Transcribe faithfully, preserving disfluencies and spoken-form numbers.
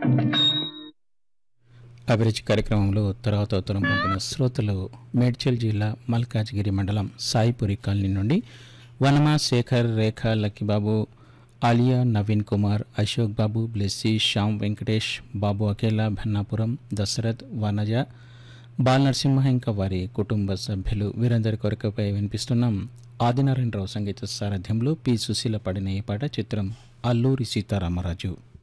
అభిరుచి కార్యక్రమంలో తర్వాత ఉత్తరం పంపిన శ్రోతలు మేడ్చల్ జిల్లా మల్కాజ్గిరి మండలం సాయిపురి కాలనీ నుండి వనమ శేఖర్ రేఖ లక్కీబాబు ఆలియా నవీన్ కుమార్ అశోక్ బాబు బ్లెస్సీ శ్యామ్ వెంకటేష్ బాబు అకేలా భన్నాపురం దశరథ్ వనజ బాల్ నరసింహ ఇంకా వారి కుటుంబ సభ్యులు వీరందరి కొరకపై వినిపిస్తున్నాం. ఆదినారాయణరావు సంగీత సారథ్యంలో పి సుశీల పాడిన ఈ పాట చిత్రం అల్లూరి సీతారామరాజు.